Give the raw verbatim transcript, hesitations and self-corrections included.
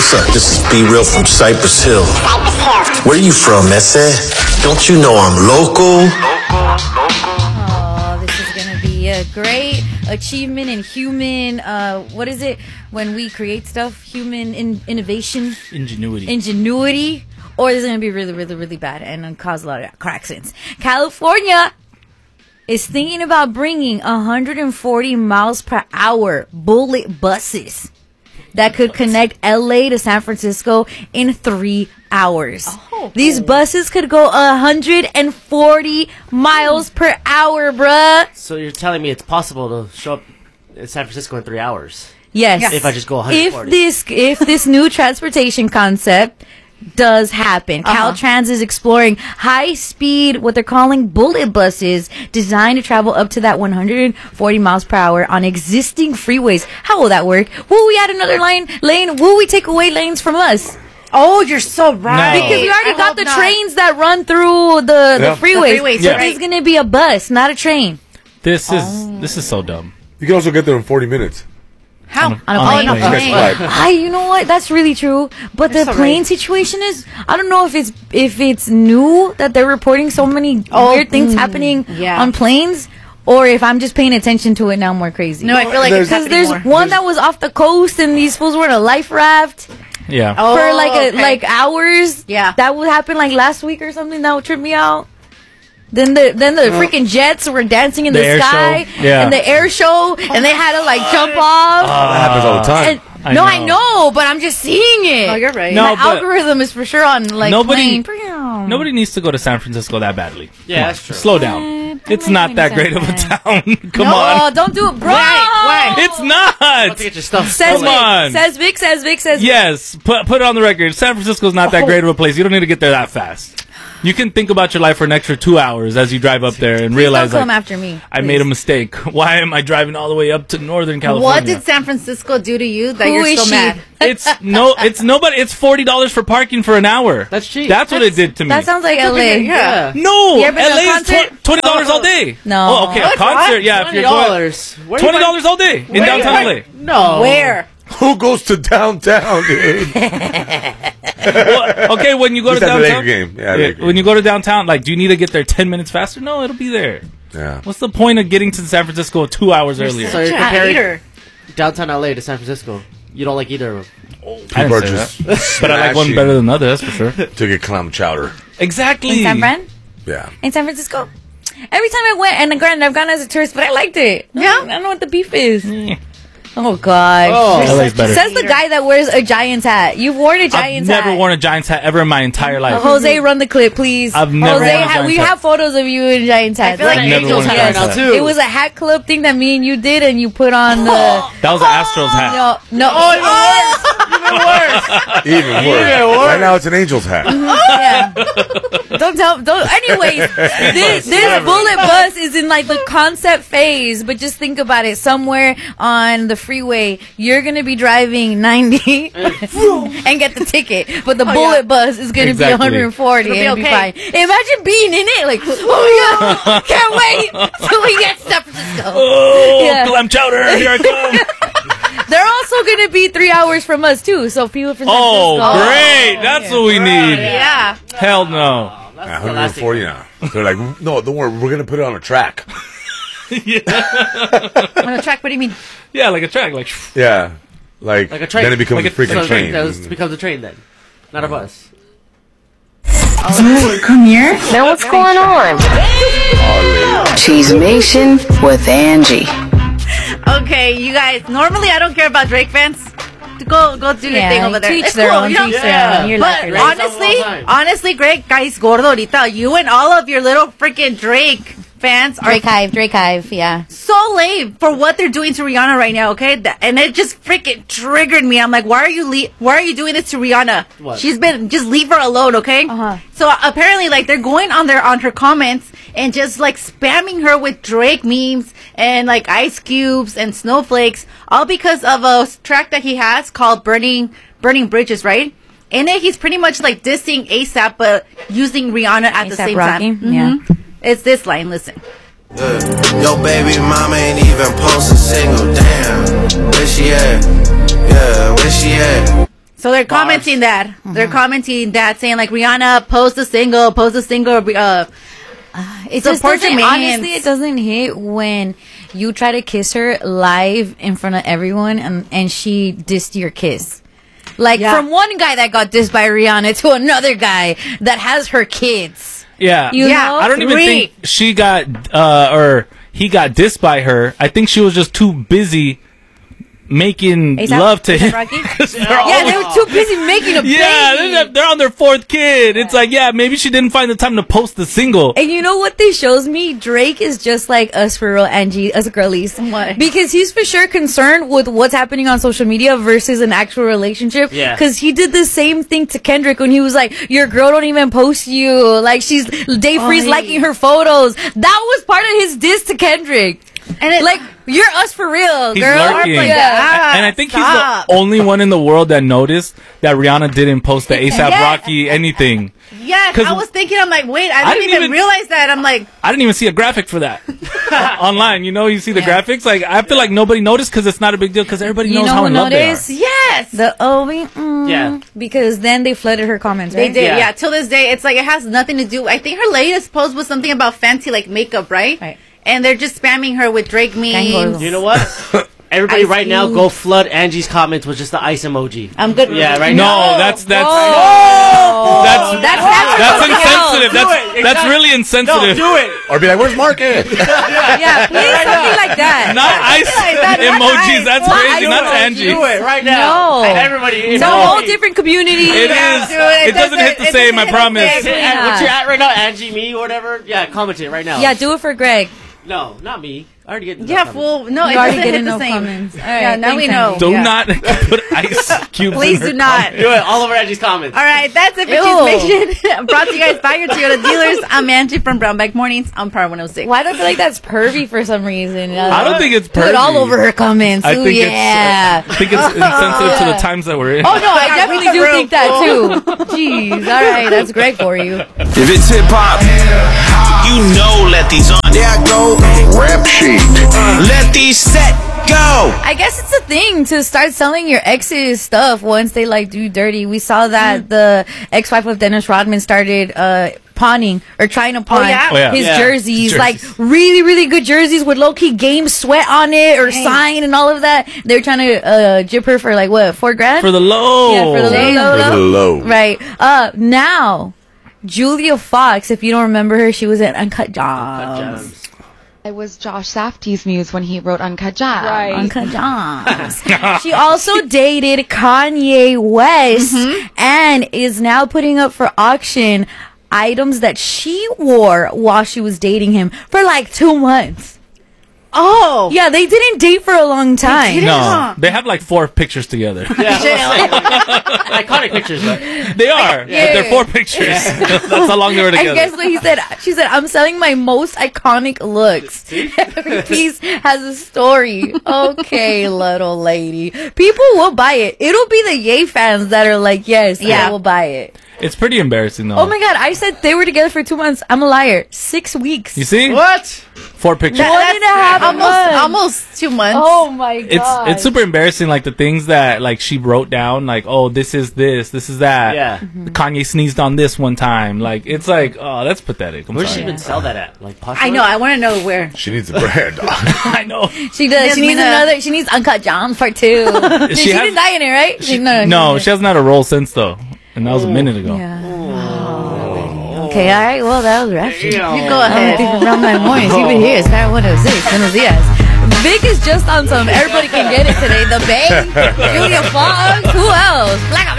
What's up? This is B Real from Cypress Hill. Where you from, Ese? Don't you know I'm local? Oh, this is gonna be a great achievement in human. Uh, what is it when we create stuff? Human in- innovation, ingenuity, ingenuity. Or this is gonna be really, really, really bad and cause a lot of car accidents. California is thinking about bringing one hundred forty miles per hour bullet buses that could connect L A to San Francisco in three hours. Oh. These buses could go one hundred forty miles per hour, bruh. So you're telling me it's possible to show up in San Francisco in three hours? Yes. If I just go one hundred forty. If this, if this new transportation concept does happen. Uh-huh. Caltrans is exploring high-speed, what they're calling bullet buses, designed to travel up to that one hundred forty miles per hour on existing freeways. How will that work? Will we add another line lane? Will we take away lanes from us? Oh, you're so right. No. Because we already I got hope the not. trains that run through the, Yeah. the freeways. The freeways, So yeah. there's going to be a bus, not a train. This is this is so dumb. You can also get there in forty minutes. How? On a- On a on plane? a plane. Next flight. I, you know what? That's really true. But That's the all plane right. situation is, I don't know if it's if it's new that they're reporting so many Oh, weird things mm, happening yeah. on planes, or if I'm just paying attention to it now more crazy. No, I feel like There's- it's because happening there's more. one that was off the coast and these fools were in a life raft Yeah. Oh, for like a, okay. like hours. Yeah. that would happen like last week or something. That would trip me out. Then the then the freaking jets were dancing in The the, air sky, show. Yeah. and the air show, and they had to like jump off. That happens all the time. And- I no, know. I know, but I'm just seeing it. Oh, you're right. No, My but algorithm is for sure on like nobody- plane. Nobody needs to go to San Francisco that badly. Yeah, Come on, that's true. Slow down. Eh, It's I not like that going great to of a San town. Come no, on. don't do it, bro. Why? It's not. Don't get your stuff Says Come Vic. on. Says Vic. Says Vic. Says Vic. Yes, put put it on the record. San Francisco's not that great of a place. You don't need to get there that fast. You can think about your life for an extra two hours as you drive up there and Please realize don't come like, after me. I please. made a mistake. Why am I driving all the way up to Northern California? What did San Francisco do to you that Who you're is so she? mad? It's no, it's nobody. It's forty dollars for parking for an hour. That's cheap. That's what it did to me. That sounds like L A. Yeah. no, You ever been to a L A is concert? twenty dollars all day. No. Oh, okay, a What? concert. Yeah, if you're going dollars. twenty dollars all day in downtown L A. No. Where? Who goes to downtown, dude? Well, okay, when you go Just to at the downtown, Laker game. Yeah, Yeah, Laker when game. you go to downtown, like, do you need to get there ten minutes faster? No, it'll be there. Yeah. What's the point of getting to San Francisco two hours earlier? So you're Such a comparing hater. downtown L A to San Francisco. You don't like either of them. I didn't People are say just that. But I like one smashing better than the other, that's for sure. to get clam chowder. Exactly. In San Fran? Yeah. In San Francisco? Every time I went, and granted, I've gone as a tourist, but I liked it. Yeah? I don't know what the beef is. Oh, God. Oh. L A's better. Says the guy that wears a Giants hat. You've worn a I've Giants never hat. worn a Giants hat ever in my entire life. Jose, run the clip, please. I've never Jose, worn a ha- Giants we hat. have photos of you in Giants hats. I feel like I've never Angel's worn a hat right Giants now, hat. too. It was a hat club thing that me and you did, and you put on the. That was an Astros hat. No, no. Oh, even worse. Even worse. Right now it's an Angel's hat. Yeah. Don't tell. Don't. Anyways, this this bullet bus is in like the concept phase, but just think about it. Somewhere on the freeway, you're gonna be driving ninety and get the ticket, but the bullet yeah. bus is gonna Exactly. be one hundred forty It'll be and it'll okay. be fine. Imagine being in it, like, oh my god, can't wait till we get to San Francisco. Oh, Yeah. clam chowder, here I come. They're also gonna be three hours from us too, so people from San Oh, Francisco. great. That's what we need. Yeah. Hell no. Yeah, one hundred forty now. They're like, no, don't worry, we're gonna put it on a track. On the track, what do you mean? Yeah, like a track. Like, Yeah, like, Like a train. then it becomes Like a a- freaking So train. That was, becomes a train then, not a bus. Come here. Now what's going on? Cheesemation with Angie. Okay, you guys. Normally, I don't care about Drake fans. Go, go do your Yeah, thing over there. to each It's their cool, own, you to know? each their own. You're But like, Drake's honestly, all time. honestly, Greg, guys, gordo ahorita, you and all of your little freaking Drake fans are Drake Hive, Drake Hive, yeah. so lame for what they're doing to Rihanna right now. Okay, Th- and it just freaking triggered me. I'm like, why are you le- why are you doing this to Rihanna? What? She's been just leave her alone, okay? Uh-huh. So apparently, like they're going on there on her comments and just like spamming her with Drake memes and like ice cubes and snowflakes, all because of a s- track that he has called "Burning Burning Bridges," right? In it, he's pretty much like dissing ASAP, but using Rihanna at the A$AP same Rocky? time. Yeah. Mhm. It's this line. Listen. Yeah. Yo, baby mama ain't even post a single damn. Where she at? Yeah, where she at? So they're commenting that. Mm-hmm. They're commenting that, saying like, Rihanna, post a single, post a single. Uh, It So just poor doesn't, Jermaine. honestly, it doesn't hit when you try to kiss her live in front of everyone and, and she dissed your kiss. Like, Yeah. from one guy that got dissed by Rihanna to another guy that has her kids. Yeah. You Yeah, know? I don't even Three. think she got, uh, or he got dissed by her. I think she was just too busy making A$AP love to him. Rocky? 'Cause they're Yeah, all- they were too busy making a yeah, baby. they're, they're on their fourth kid. It's like, yeah, maybe she didn't find the time to post the single. And you know what this shows me? Drake is just like us for real, Angie, us girlies. What? Because he's for sure concerned with what's happening on social media versus an actual relationship. Yeah. Because he did the same thing to Kendrick when he was like, your girl don't even post you. Like, she's day free's Oh, liking her photos. That was part of his diss to Kendrick. and it, Like, you're us for real, He's girl. lurking. Yeah. And I think Stop. he's the only one in the world that noticed that Rihanna didn't post the A$AP Yeah. Rocky anything. yes, 'Cause I was thinking, I'm like, wait, I I didn't, didn't even, even- realize that. I'm like, I didn't even see a graphic for that online. You know, you see the graphics. Like, I feel like nobody noticed because it's not a big deal because everybody You knows know how who in love they are. noticed? yes. The oh, we, mm, Yeah. Because then they flooded her comments, They right? did, yeah. Yeah. Till this day, it's like it has nothing to do. I think her latest post was something about fancy like makeup, right? Right. And they're just spamming her with Drake memes. Gango. You know what? Everybody Ice right now, Cube. go flood Angie's comments with just the ice emoji. I'm good. Yeah, right No, now. that's that's Oh, that's that's that's, something insensitive. else. That's Do it. that's Exactly. really No, insensitive. do it. Or be like, where's Market? Yeah, please, something like that. Not ice like that, not emojis. ice. That's Not crazy. ice Not emojis. Angie. Do it right now. No. Everybody. It's a whole different community. It Yeah, is. do it. It doesn't hit the It same. doesn't I hit the promise. same. And Yeah. what's your at right now? Angie, me, or whatever? Yeah, comment it right now. Yeah, do it for Greg. No, not me. I already get enough Yeah, comments. fool. No, You it already doesn't get hit the enough same. comments. All Yeah, right, now we thanks, know. Angie. Do Yeah. not put ice cubes. Please in her do not. comments. Do it all over Angie's comments. All right, that's it for Ew. Cheese Brought to you guys by your Toyota dealers. I'm Angie from Brownback Mornings on Power one oh six. Why do I feel like that's pervy for some reason? I don't think it's Put it all pervy. over her comments. I Ooh, think yeah. it's. Uh, I think it's insensitive to the times that we're in. Oh no, I Yeah, definitely read the do room. think that too. Jeez, all right, that's great for you. If it's hip hop, you know let these on. There I go. Rap sheet. Let these set go. I guess it's a thing to start selling your ex's stuff once they like do dirty. We saw that the ex-wife of Dennis Rodman started uh pawning or trying to pawn yeah? Oh, yeah. his Yeah. jerseys, Jerseys. like really, really good jerseys with low-key game sweat on it or sign and all of that. They're trying to uh jip her for like what, four grand? For the low. yeah, for the low, low, For the low. low. Right. Uh now Julia Fox, if you don't remember her, she was in Uncut Gems. Gems. It was Josh Safdie's muse when he wrote Uncut Gems. Uncut Gems. She also dated Kanye West and is now putting up for auction items that she wore while she was dating him for like two months. Oh, Yeah, they didn't date for a long time. didn't? No, Huh. they have like four pictures together. Yeah, iconic pictures, but They are. But they're four pictures. That's how long they were And together. guess what he said? She said, I'm selling my most iconic looks. Every piece has a story. Okay, little lady. People will buy it. It'll be the Ye fans that are like, yes, yeah, Yeah. I will buy it. It's pretty embarrassing though. Oh my god, I said they were together for two months. I'm a liar. Six weeks. You see? what? Four pictures. One and a half almost, months. almost two months. Oh my It's god. it's super embarrassing, like the things that like she wrote down, like, oh, this is this, this is that. Yeah. Kanye sneezed on this one time. Like, it's like, oh, that's pathetic. I'm Where does she sorry. even sell that at? Like, I know. I want to know where. She needs a brand. I know. She does. Does She needs mean, uh, another. She needs Uncut Gems part two. she She she has- didn't die in it, right? She, no, No, she she hasn't had a role since though, and that was a minute ago. Yeah. Okay, all right. Well, that was rap shit. You go I'm ahead. different from my mornings. You can hear it's Power one oh six. Buenos dias. Vic is just on some. Everybody can get it today. The Bay, Julia Fox. Who else? Blanca